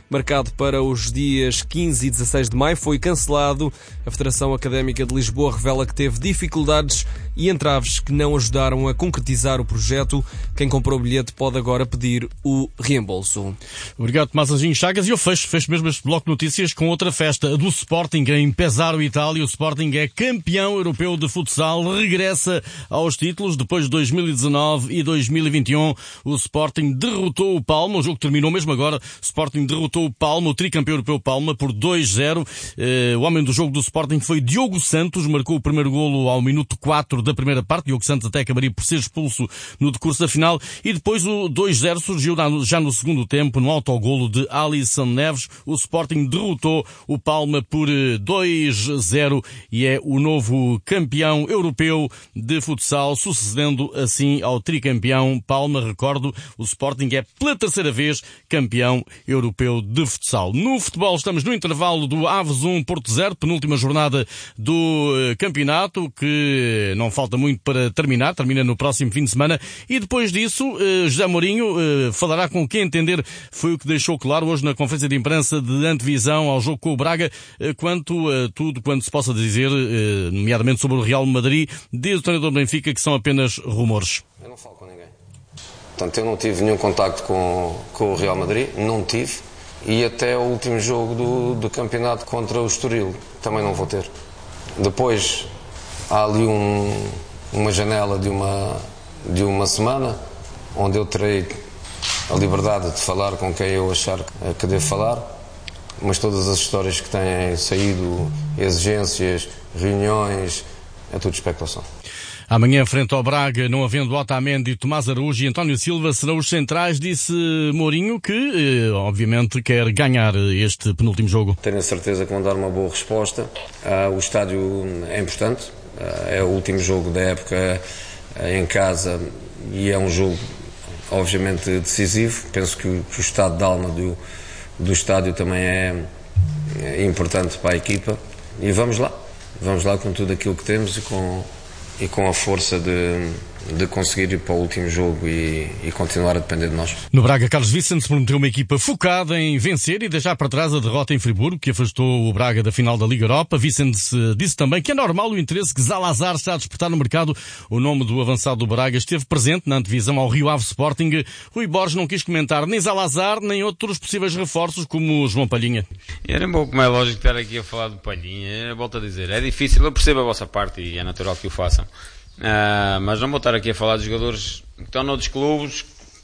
marcado para os dias 15 e 16 de maio, foi cancelado. A Federação Académica de Lisboa revela que teve dificuldades e entraves que não ajudaram a concretizar o projeto. Quem comprou o bilhete pode agora pedir o reembolso. Obrigado, Tomás Anjinho Chagas. E eu fecho mesmo este bloco de notícias com outra festa, a do Sporting em Pesaro, Itália. O Sporting é campeão europeu de futsal, regressa aos títulos depois de 2019 e 2021. O Sporting derrotou o Palma, o jogo terminou mesmo agora. O Sporting derrotou o Palma, o tricampeão europeu Palma, por 2-0. O homem do jogo do Sporting foi Diogo Santos, marcou o primeiro golo ao minuto 4 da primeira parte. Diogo Santos até acabaria por ser expulso no decurso da final. E depois o 2-0 surgiu já no segundo tempo, no autogolo de Alisson Neves. O Sporting derrotou o Palma por 2-0 e é o novo campeão europeu de futsal, sucedendo assim ao tricampeão Palma. Recordo, o Sporting é pela terceira vez campeão europeu de futsal. No futebol estamos no intervalo do Aves 1, Porto 0, penúltima jornada do campeonato, que não falta muito para terminar, termina no próximo fim de semana, e depois disso José Mourinho falará com quem entender foi o que deixou claro hoje na conferência de imprensa de antevisão ao jogo com o Braga, quanto a tudo quanto se possa dizer, nomeadamente sobre o Real Madrid. Diz o treinador do Benfica que são apenas rumores. Eu não falo com ninguém. Portanto, eu não tive nenhum contacto com o Real Madrid, não tive, e até o último jogo do campeonato contra o Estoril também não vou ter. Depois há ali uma janela de uma semana onde eu terei a liberdade de falar com quem eu achar que devo falar, mas todas as histórias que têm saído, exigências, reuniões, é tudo especulação. Amanhã, frente ao Braga, não havendo Otamendi, Tomás Araújo e António Silva, serão os centrais, disse Mourinho, que obviamente quer ganhar este penúltimo jogo. Tenho a certeza que vão dar uma boa resposta. O estádio é importante, é o último jogo da época em casa e é um jogo obviamente decisivo. Penso que o estado de alma do estádio também é importante para a equipa, e vamos lá com tudo aquilo que temos e com a força de conseguir ir para o último jogo e continuar a depender de nós. No Braga, Carlos Vicente prometeu uma equipa focada em vencer e deixar para trás a derrota em Friburgo, que afastou o Braga da final da Liga Europa. Vicente disse também que é normal o interesse que Zalazar está a despertar no mercado. O nome do avançado do Braga esteve presente na antevisão ao Rio Ave Sporting. Rui Borges não quis comentar nem Zalazar, nem outros possíveis reforços, como o João Palhinha. Era um pouco mais lógico estar aqui a falar do Palhinha. Volto a dizer, é difícil, eu percebo a vossa parte e é natural que o façam. Mas não vou estar aqui a falar de jogadores que estão noutros clubes.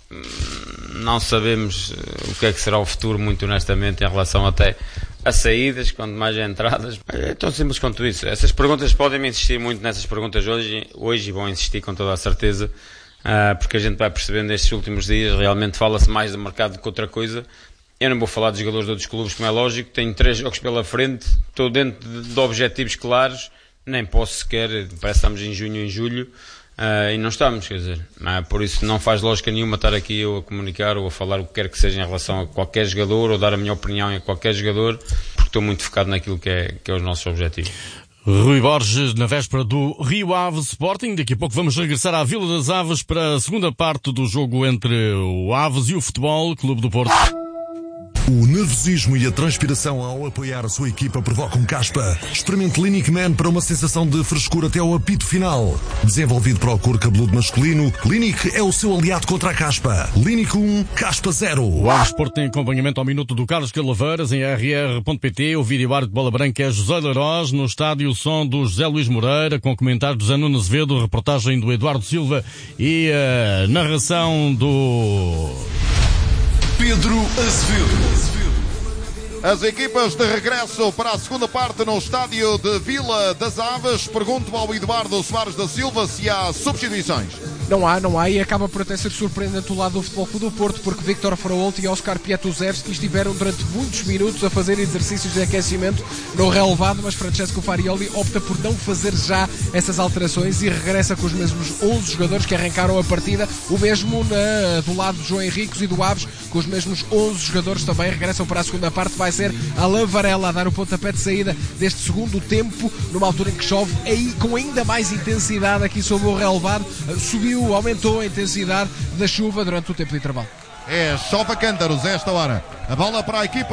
Não sabemos o que é que será o futuro, muito honestamente, em relação até a saídas, quanto mais a entradas. É tão simples quanto isso. Essas perguntas podem-me insistir muito nessas perguntas hoje e vão insistir com toda a certeza, porque a gente vai percebendo estes últimos dias, realmente fala-se mais do mercado do que outra coisa. Eu não vou falar de jogadores de outros clubes, como é lógico, tenho 3 jogos pela frente, estou dentro de objetivos claros. Nem posso sequer, parece que estamos em junho e em julho, e não estamos, quer dizer, por isso não faz lógica nenhuma estar aqui eu a comunicar ou a falar o que quer que seja em relação a qualquer jogador, ou dar a minha opinião em qualquer jogador, porque estou muito focado naquilo que é os nossos objetivos. Rui Borges, na véspera do Rio Ave Sporting. Daqui a pouco vamos regressar à Vila das Aves para a segunda parte do jogo entre o Aves e o Futebol Clube do Porto. O nervosismo e a transpiração ao apoiar a sua equipa provocam caspa. Experimente Clinic Man para uma sensação de frescura até ao apito final. Desenvolvido para o couro cabeludo masculino, Clinic é o seu aliado contra a caspa. Clinic 1, caspa 0. O Aves Porto tem acompanhamento ao minuto do Carlos Calaveiras em rr.pt. O vídeo árbitro de bola branca é José Laroz. No estádio, o som do José Luís Moreira, com comentários de José Nuno Azevedo, reportagem do Eduardo Silva e a narração do Pedro Azevedo. As equipas de regresso para a segunda parte no estádio de Vila das Aves. Pergunto ao Eduardo Soares da Silva se há substituições. Não há, e acaba por até ser surpreendente o lado do Futebol Clube do Porto, porque Victor Fraolti e Oscar Pietuzewski estiveram durante muitos minutos a fazer exercícios de aquecimento no relevado, mas Francesco Farioli opta por não fazer já essas alterações e regressa com os mesmos 11 jogadores que arrancaram a partida, o mesmo do lado de João Henriques e do Aves, com os mesmos 11 jogadores também regressam para a segunda parte. Vai ser Alain Varela a dar o pontapé de saída deste segundo tempo, numa altura em que chove com ainda mais intensidade aqui sobre o relevado. Aumentou a intensidade da chuva durante o tempo de intervalo. É chove a cântaros esta hora. A bola para a equipa